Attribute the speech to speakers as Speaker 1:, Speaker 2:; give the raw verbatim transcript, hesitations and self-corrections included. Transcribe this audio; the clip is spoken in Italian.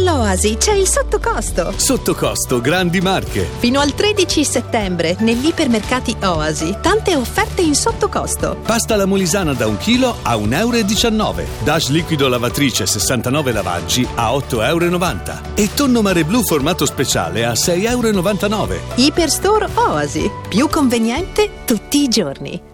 Speaker 1: All'Oasi c'è il sottocosto.
Speaker 2: Sottocosto grandi marche.
Speaker 1: Fino al tredici settembre negli ipermercati Oasi. Tante offerte in sottocosto.
Speaker 2: Pasta alla molisana da un chilo a un euro e diciannove. Dash liquido lavatrice sessantanove lavaggi a otto euro e novanta. E tonno mare blu formato speciale a sei euro e novantanove.
Speaker 1: Iperstore Oasi. Più conveniente tutti i giorni.